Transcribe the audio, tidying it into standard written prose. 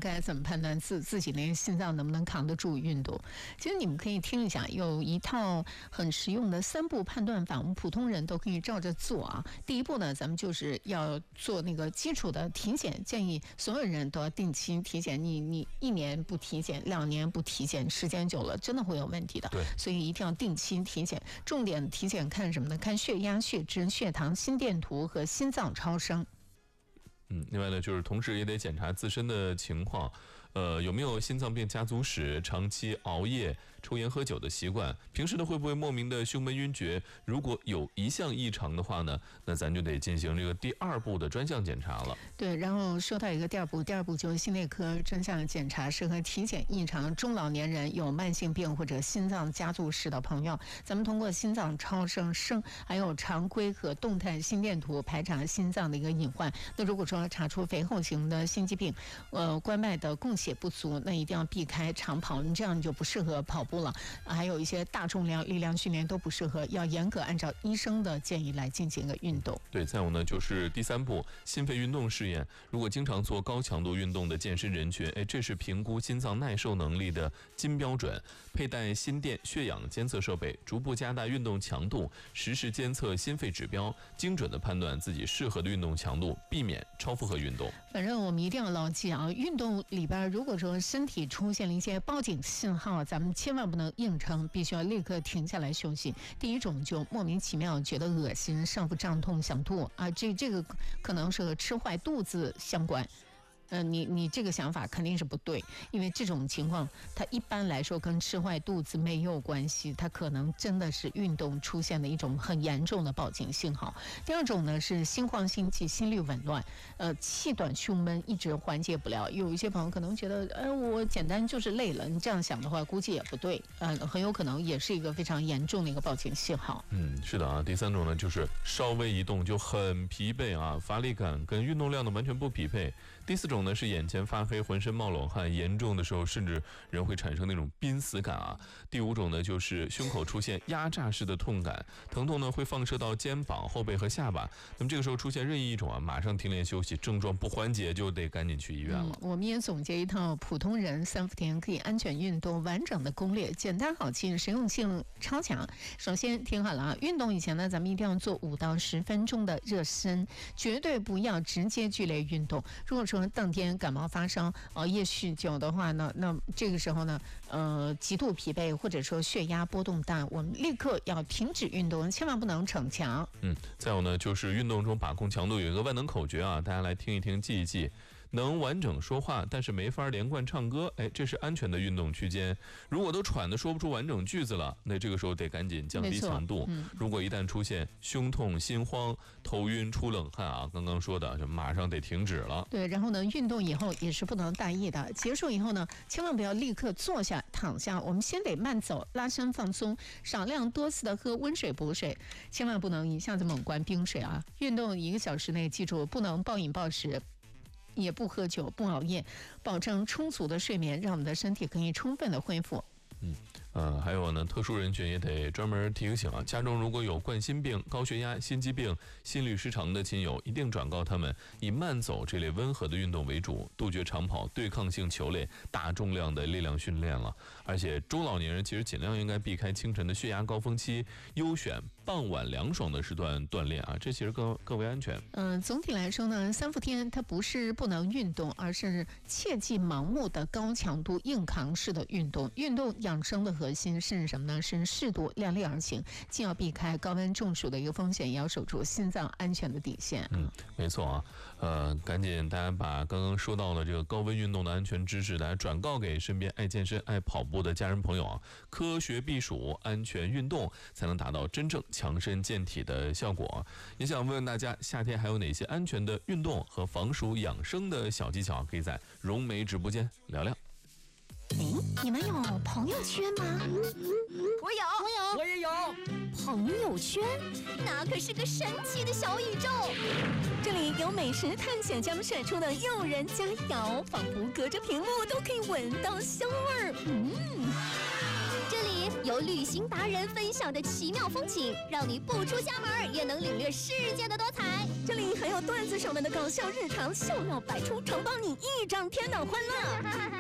该怎么判断自己那个心脏能不能扛得住运动？其实你们可以听一下，有一套很实用的3步判断法，我们普通人都可以照着做啊。第一步呢，咱们就是要做那个基础的体检，建议所有人都要定期体检。你1年不体检，2年不体检，时间久了真的会有问题的。 对， 所以一定要定期体检。重点体检看什么呢？看血压、血脂、血糖、心电图和心脏超声。 另外呢，就是同时也得检查自身的情况，有没有心脏病家族史，长期熬夜、抽烟喝酒的习惯，平时呢会不会莫名的胸闷晕厥？如果有一项异常的话呢，那咱就得进行这个第2步的专项检查了。 对，然后说到一个第二步就是心内科专项检查，适合体检异常、中老年人、有慢性病或者心脏家族史的朋友，咱们通过心脏超声还有常规和动态心电图排查心脏的一个隐患。那如果说查出肥厚型的心肌病，冠脉的供血不足，那一定要避开长跑，你这样就不适合跑步了。还有一些大重量力量训练都不适合，要严格按照医生的建议来进行一个运动。 对，再有呢就是第3步，心肺运动试验。如果经常做高强度运动的健身人群，这是评估心脏耐受能力的金标准。佩戴心电血氧监测设备，逐步加大运动强度，实时监测心肺指标，精准的判断自己适合的运动强度，避免超负荷运动。 反正我们一定要牢记啊，运动里边如果说身体出现了一些报警信号，咱们千万不能硬撑，必须要立刻停下来休息。第一种就莫名其妙觉得恶心、上腹胀痛、想吐啊，这个可能是和吃坏肚子相关。你这个想法肯定是不对，因为这种情况它一般来说跟吃坏肚子没有关系，它可能真的是运动出现的一种很严重的报警信号。第二种呢是心慌心悸、心律紊乱，气短胸闷一直缓解不了。有一些朋友可能觉得我简单就是累了，你这样想的话估计也不对，很有可能也是一个非常严重的一个报警信号。 是的啊。第3种呢就是稍微一动就很疲惫啊，乏力感跟运动量的完全不匹配。第4种呢是眼前发黑、浑身冒冷汗，严重的时候甚至人会产生那种濒死感啊。第5种呢就是胸口出现压榨式的痛感，疼痛呢会放射到肩膀、后背和下巴。那么这个时候出现任意一种啊，马上停练休息，症状不缓解就得赶紧去医院了。 我们也总结一套普通人3伏天可以安全运动完整的攻略，简单好记，实用性超强。首先听好了啊，运动以前呢，咱们一定要做5到10分钟的热身，绝对不要直接剧烈运动。如果说当天感冒发烧、熬夜酗酒的话呢，那这个时候呢，极度疲惫或者说血压波动大，我们立刻要停止运动，千万不能逞强。 再有呢，就是运动中把控强度有一个万能口诀啊，大家来听一听，记一记。能完整说话，但是没法连贯唱歌，这是安全的运动区间。如果都喘得说不出完整句子了，那这个时候得赶紧降低强度。如果一旦出现胸痛、心慌、头晕、出冷汗啊，刚刚说的就马上得停止了。 对，然后呢，运动以后也是不能大意的，结束以后呢，千万不要立刻坐下、躺下，我们先得慢走、拉伸放松，少量多次的喝温水补水，千万不能一下子猛灌冰水啊！运动1个小时内，记住不能暴饮暴食。也不喝酒，不熬夜，保证充足的睡眠，让我们的身体可以充分的恢复。 还有呢，特殊人群也得专门提醒啊，家中如果有冠心病、高血压、心肌病、心律失常的亲友，一定转告他们以慢走这类温和的运动为主，杜绝长跑、对抗性球类、大重量的力量训练了。而且中老年人其实尽量应该避开清晨的血压高峰期，优选傍晚凉爽的时段锻炼啊，这其实更为安全。 总体来说呢，3伏天它不是不能运动，而是切忌盲目的高强度硬扛式的运动。运动养生的核心是什么呢？是适度量力而行，既要避开高温中暑的一个风险，也要守住心脏安全的底线。 没错啊。赶紧大家把刚刚说到的这个高温运动的安全知识，大家转告给身边爱健身、爱跑步的家人朋友啊。科学避暑，安全运动，才能达到真正强身健体的效果。也想问问大家，夏天还有哪些安全的运动和防暑养生的小技巧，可以在融媒直播间聊聊。 你们有朋友圈吗？ 我也有。 朋友圈那可是个神奇的小宇宙，这里有美食探险家们晒出的诱人佳肴，仿佛隔着屏幕都可以闻到香味儿。这里由旅行达人分享的奇妙风景，让你不出家门也能领略世界的多彩。这里还有段子手们的搞笑日常，笑料百出，常帮你一整天的欢乐。